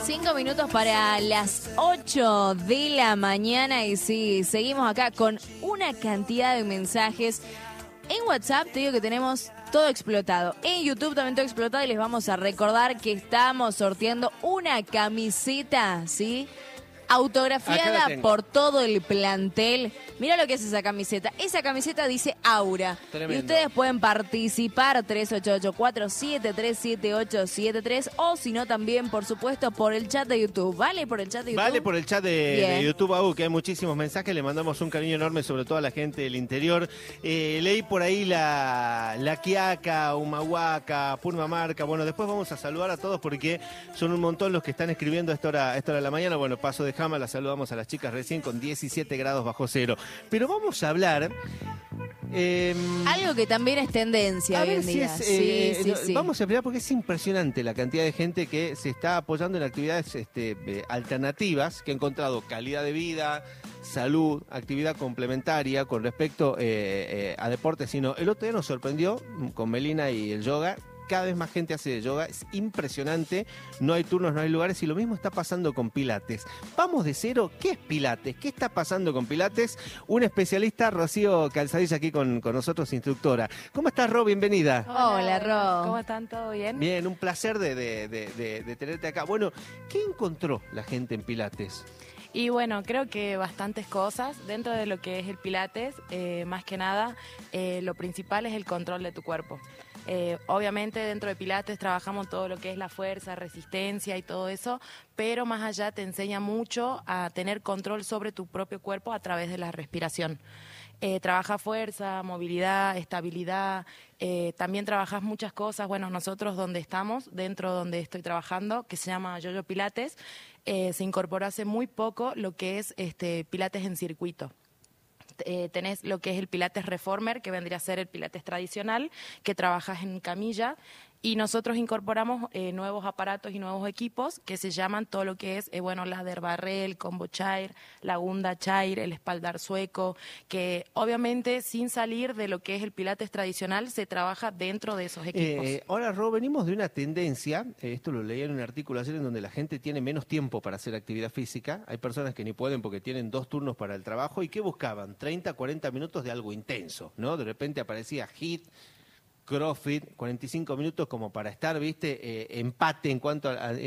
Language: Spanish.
5 minutos para las 8 de la mañana y sí, seguimos acá con una cantidad de mensajes. En WhatsApp te digo que tenemos todo explotado. En YouTube también todo explotado y les vamos a recordar que estamos sorteando una camiseta, ¿sí? Autografiada por todo el plantel. Mira lo que es esa camiseta. Esa camiseta dice Aura. Tremendo. Y ustedes pueden participar 3884-737873 o si no también, por supuesto, por el chat de YouTube. ¿Vale? Por el chat de YouTube. Vale por el chat de YouTube, que hay muchísimos mensajes. Le mandamos un cariño enorme, sobre todo a la gente del interior. Leí por ahí la Quiaca, Humahuaca, Purmamarca. Bueno, después vamos a saludar a todos porque son un montón los que están escribiendo a esta hora de la mañana. Bueno, paso de Jama, la saludamos a las chicas recién con 17 grados bajo cero. Pero vamos a hablar... algo que también es tendencia hoy en día. Sí. Vamos a hablar porque es impresionante la cantidad de gente que se está apoyando en actividades alternativas, que ha encontrado calidad de vida, salud, actividad complementaria con respecto a deportes. Sino el otro día nos sorprendió con Melina y el yoga. Cada vez más gente hace yoga, es impresionante, no hay turnos, no hay lugares y lo mismo está pasando con Pilates. Vamos de cero, ¿qué es Pilates? ¿Qué está pasando con Pilates? Un especialista, Rocío Calzadilla, aquí con nosotros, instructora. ¿Cómo estás, Ro? Bienvenida. Hola, Ro. ¿Cómo están? ¿Todo bien? Bien, un placer de tenerte acá. Bueno, ¿qué encontró la gente en Pilates? Y bueno, creo que bastantes cosas dentro de lo que es el Pilates. Más que nada, lo principal es el control de tu cuerpo. Obviamente dentro de Pilates trabajamos todo lo que es la fuerza, resistencia y todo eso, pero más allá te enseña mucho a tener control sobre tu propio cuerpo a través de la respiración. Trabaja fuerza, movilidad, estabilidad, también trabajas muchas cosas. Bueno, nosotros donde estamos, dentro donde estoy trabajando, que se llama Yoyo Pilates, se incorporó hace muy poco lo que es Pilates en circuito. Tenés lo que es el Pilates Reformer, que vendría a ser el Pilates tradicional, que trabajas en camilla, y nosotros incorporamos nuevos aparatos y nuevos equipos que se llaman todo lo que es, ladder barrel, combo chair, la gunda chair, el espaldar sueco, que obviamente sin salir de lo que es el Pilates tradicional se trabaja dentro de esos equipos. Ahora, Ro, venimos de una tendencia, esto lo leí en un artículo ayer, en donde la gente tiene menos tiempo para hacer actividad física. Hay personas que ni pueden porque tienen 2 turnos para el trabajo. ¿Y qué buscaban? 30, 40 minutos de algo intenso, ¿no? De repente aparecía HIIT, CrossFit, 45 minutos como para estar, empate en cuanto a